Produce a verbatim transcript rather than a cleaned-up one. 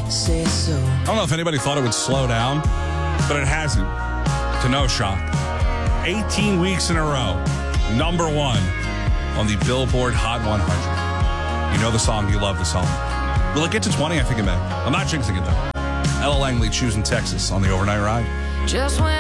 say so. I don't know if anybody thought it would slow down, but it hasn't. To no shock. eighteen weeks in a row, number one on the Billboard Hot one hundred. You know the song, you love the song. Will it get to twenty? I think it may. I'm not jinxing it, though. Ella Langley choosing Texas on the overnight ride. Just when